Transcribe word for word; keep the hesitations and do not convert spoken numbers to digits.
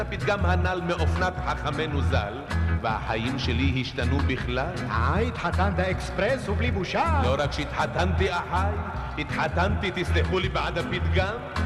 הפתגם הנ"ל מאופנת חכמנו ז"ל, והחיים שלי השתנו בכלל. אה, התחתנת אקספרס ובלי בושה. לא רק שהתחתנתי אחי, התחתנתי, תסלחו לי בעד הפתגם,